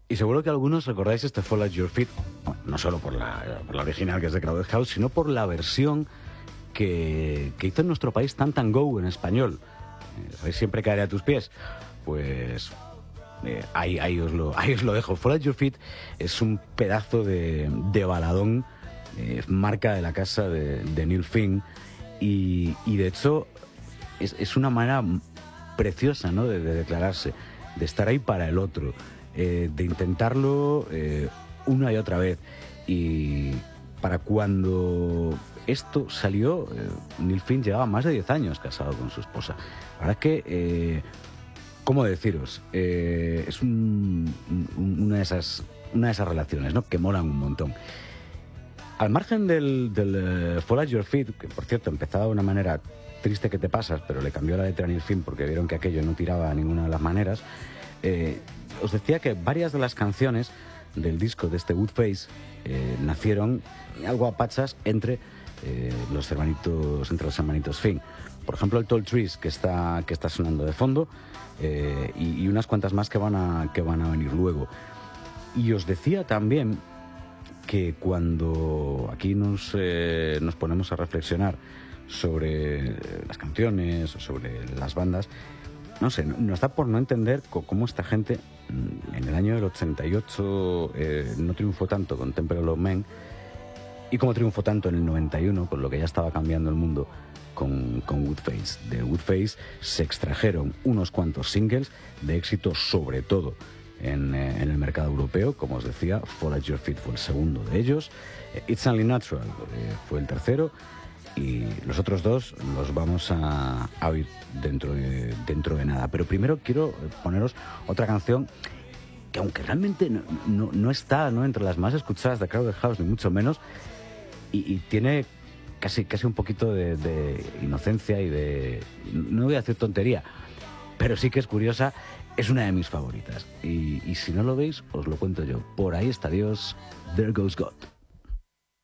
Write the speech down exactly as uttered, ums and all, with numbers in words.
Y seguro que algunos recordáis este Fall at Your Feet, no solo por la, por la original, que es de Crowded House, sino por la versión que, que hizo en nuestro país Tantan Go en español. Eh, siempre caeré a tus pies. Pues eh, ahí, ahí, os lo, ahí os lo dejo. Fall at Your Feet es un pedazo de, de baladón, eh, marca de la casa de, de Neil Finn, y, y de hecho es, es una manera preciosa, ¿no?, de, de declararse, de estar ahí para el otro. Eh, de intentarlo eh, una y otra vez. Y para cuando esto salió, eh, Neil Finn llevaba más de diez años casado con su esposa. La verdad es que, eh, ¿cómo deciros? Eh, es un, un, una, de esas, una de esas relaciones, ¿no?, que molan un montón. Al margen del, del uh, Fall at Your Feet, que por cierto empezaba de una manera triste que te pasas, pero le cambió la letra a Neil Finn porque vieron que aquello no tiraba a ninguna de las maneras. Eh, os decía que varias de las canciones del disco de este Woodface eh, nacieron algo a pachas entre eh, los hermanitos entre los hermanitos Finn. Por ejemplo, el Tall Trees, que está que está sonando de fondo, eh, y, y unas cuantas más que van a que van a venir luego. Y os decía también que cuando aquí nos eh, nos ponemos a reflexionar sobre las canciones, sobre las bandas, no sé, nos da por no entender cómo esta gente en el año del ochenta y ocho eh, no triunfó tanto con Temple of Men, y cómo triunfó tanto en el noventa y uno, con lo que ya estaba cambiando el mundo con, con Woodface. De Woodface se extrajeron unos cuantos singles de éxito, sobre todo en, eh, en el mercado europeo. Como os decía, Fall at Your Feet fue el segundo de ellos, It's Only Natural eh, fue el tercero, y los otros dos los vamos a, a oír dentro de, dentro de nada. Pero primero quiero poneros otra canción que, aunque realmente no, no, no está, ¿no?, entre las más escuchadas de Crowded House, ni mucho menos, y, y tiene casi, casi un poquito de, de inocencia y de... no voy a decir tontería, pero sí que es curiosa, es una de mis favoritas. Y, y si no lo veis, os lo cuento yo. Por ahí está Dios, There Goes God.